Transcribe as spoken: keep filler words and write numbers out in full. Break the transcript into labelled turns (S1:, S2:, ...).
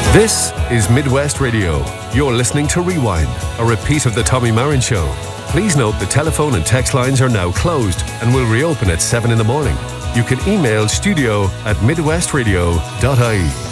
S1: This is Midwest Radio. You're listening to Rewind, a repeat of the Tommy Marin Show. Please note the telephone and text lines are now closed and will reopen at seven in the morning. You can email studio at midwestradio dot I E.